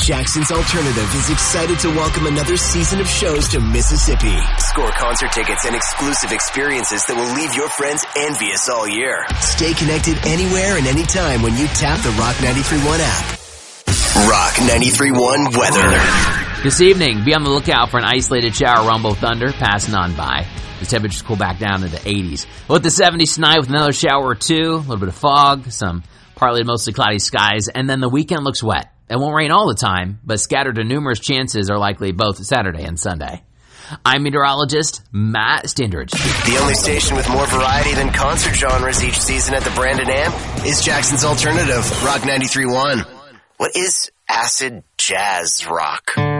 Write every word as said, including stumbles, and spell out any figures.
Jackson's Alternative is excited to welcome another season of shows to Mississippi. Score concert tickets and exclusive experiences that will leave your friends envious all year. Stay connected anywhere and anytime when you tap the Rock ninety-three point one app. Rock ninety-three point one weather. This evening, be on the lookout for an isolated shower, rumble, thunder, passing on by. The temperatures cool back down into the eighties. We'll hit the seventies tonight with another shower or two, a little bit of fog, some partly to mostly cloudy skies, and then the weekend looks wet. It won't rain all the time, but scattered to numerous chances are likely both Saturday and Sunday. I'm meteorologist Matt Stindridge. The only station with more variety than concert genres each season at the Brandon Amp is Jackson's Alternative, Rock ninety-three point one. What is acid jazz rock?